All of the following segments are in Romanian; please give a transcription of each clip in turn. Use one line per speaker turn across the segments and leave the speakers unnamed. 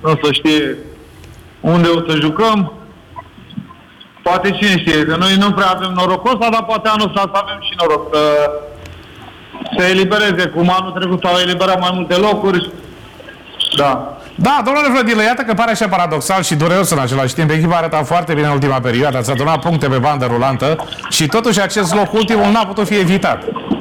nu se știe unde o să jucăm. Poate cine știe, că noi nu prea avem norocul ăsta, dar poate anul ăsta să avem și noroc să se elibereze, cum anul trecut au eliberat mai multe locuri. Da.
Da, domnule Vlădilă, iată că pare așa paradoxal și dureros în același timp. Echipa a arătat foarte bine în ultima perioadă, ați adunat puncte pe bandă rulantă și totuși acest loc ultimul n-a putut fi evitat.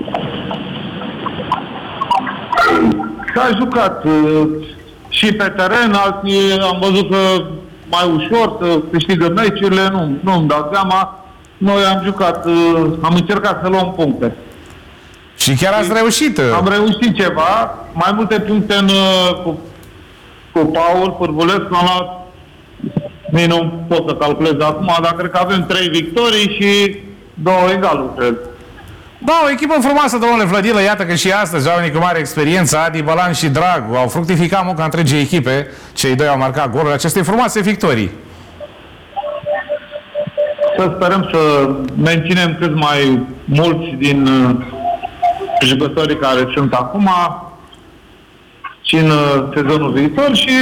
S-a jucat și pe teren, alții am văzut că mai ușor să câștigă meciurile, nu-mi dau seama. Noi am jucat, am încercat să luăm puncte.
Și chiar ați reușit.
Am reușit ceva, mai multe puncte cu Paul Pârvulescu, am luat, nici nu pot să calculez acum, dar cred că avem 3 victorii și 2 egaluri, cred.
Da, o echipă frumoasă, domnule Vlădilă, iată că și astăzi oamenii cu mare experiență, Adi Bălan și Dragu, au fructificat munca întregii echipe, cei doi au marcat goluri acestei frumoase victorii.
Să sperăm să menținem cât mai mulți din jucătorii care sunt acum și în sezonul viitor și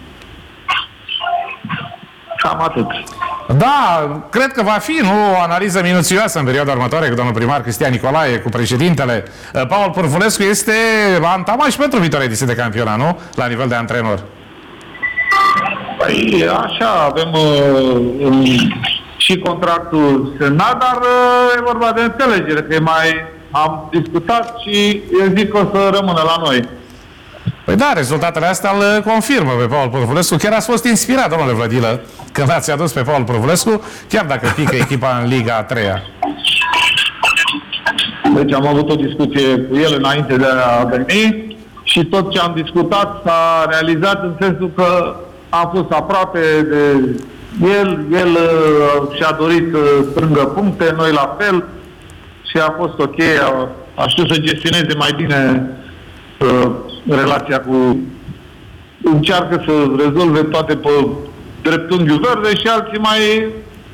cam atât.
Da, cred că va fi o analiză minuțioasă în perioada următoare cu domnul primar Cristian Nicolae, cu președintele. Paul Pârvulescu este antamaș pentru viitoarea ediție de campionat, nu? La nivel de antrenor.
Păi așa, avem și contractul semnat, dar e vorba de înțelegere, că mai am discutat și eu zic că o să rămână la noi.
Păi da, rezultatele astea îl confirmă pe Paul Pârvulescu. Chiar ați fost inspirat, domnule Vlădilă, când ați adus pe Paul Pârvulescu, chiar dacă pică echipa în Liga a 3-a.
Deci am avut o discuție cu el înainte de a veni și tot ce am discutat s-a realizat în sensul că am fost aproape de el și-a dorit să strângă puncte, noi la fel și a fost ok, a știut să gestioneze mai bine relația cu... Încearcă să rezolve toate pe dreptunghiul verde și alții mai...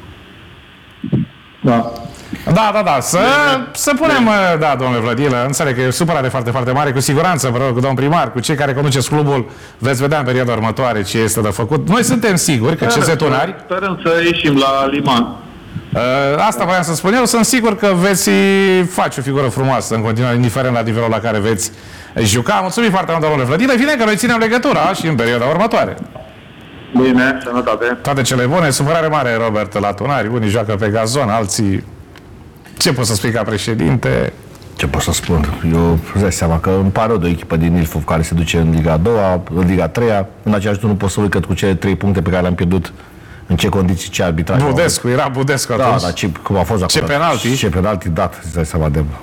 Da.
Da. Să punem, da, domnule Vlădilă, înțeleg că e o supărare foarte, foarte mare. Cu siguranță, vă rog, domn primar, cu cei care conduceți clubul, veți vedea în perioada următoare ce este de făcut. Noi suntem siguri că cezetunari...
Sperăm să ieșim la liman.
Asta voiam să spun eu. Sunt sigur că veți face o figură frumoasă în continuare, indiferent la nivelul la care veți juca. Mulțumim foarte mult, domnule Vlădilă. Bine că noi ținem legătura și în perioada următoare.
Bine, sănătate.
Toate cele bune. Supărare mare, Robert, la Tunari. Unii joacă pe gazon, alții... Ce poți să spui ca președinte?
Ce pot să spun? Eu îți dai seama că îmi pare rău de o echipă din Ilfov care se duce în Liga a 2-a, în Liga a 3-a. În același timp nu pot să uit că cu cele 3 puncte pe care le-am pierdut, în ce condiții, ce arbitraj.
Budescu, era Budescu atunci.
Da, cum a fost acolo.
Ce penalti.
Ce penalti dat, îți dai seama de...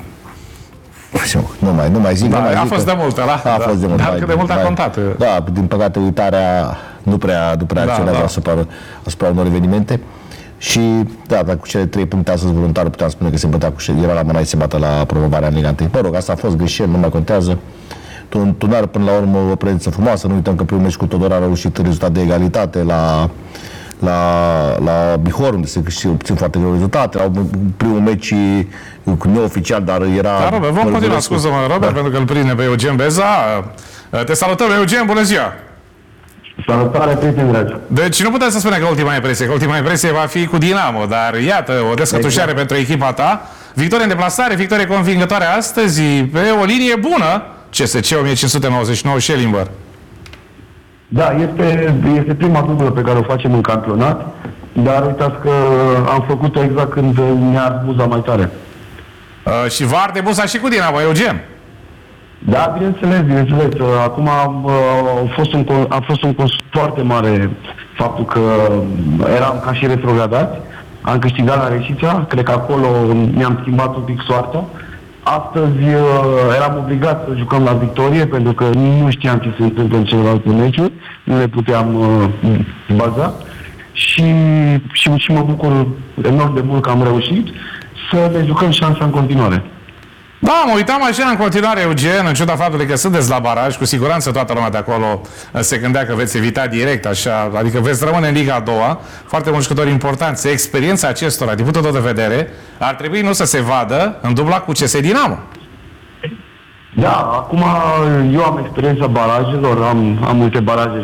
Nu mai zic.
Da, a fost de mult, da?
A fost de mult.
Dar cât de mult a contat.
Da, din păcate uitarea nu prea acționează asupra unor evenimente. Și, da, cu cele 3 puncte astăzi voluntar puteam spune că se bătea era la mâna și se bată la promovarea în Liga 1. Mă rog, asta a fost greșel, nu mai contează. Tunari, până la urmă, o prezență frumoasă. Nu uităm că primul meci cu Todor a reușit rezultat de egalitate la Bihor, unde se obțin foarte greu rezultate. La primul meci neoficial, dar era...
Da, Robert, vom continua, scuză-mă, Robert, pentru că îl prinde pe Eugen Beza. Te salutăm, Eugen, bună ziua!
Salutare, prieteni dragi!
Deci nu putem să spunem că ultima impresie, că ultima impresie va fi cu Dinamo, dar iată, o descătușare pentru echipa ta. Victorie în deplasare, victorie convingătoare astăzi, pe o linie bună, CSC 1599 Schellimber.
Da, este prima dublă pe care o facem în campionat, dar uitați că am făcut-o exact când ne-a buza mai tare.
Și vă arde buza și cu Dinamo, Eugen.
Da, bineînțeles. Acum a fost un cost foarte mare faptul că eram ca și retrogradați. Am câștigat la Reșița, cred că acolo mi-am schimbat un pic soarta. Astăzi eram obligat să jucăm la victorie, pentru că nu știam ce se întâmplă în celelalte meciuri, nu le puteam baza. Și mă bucur enorm de mult că am reușit să ne jucăm șansa în continuare.
Da, mă uitam așa în continuare, Eugen, în ciuda faptului că sunteți la baraj, cu siguranță toată lumea de acolo se gândea că veți evita direct, așa, adică veți rămâne în Liga a 2-a, foarte mulți jucători importanți. Experiența acestora, din punctul tău de vedere, ar trebui nu să se vadă în dubla cu CS Dinamo.
Da, acum eu am experiența barajelor, am multe baraje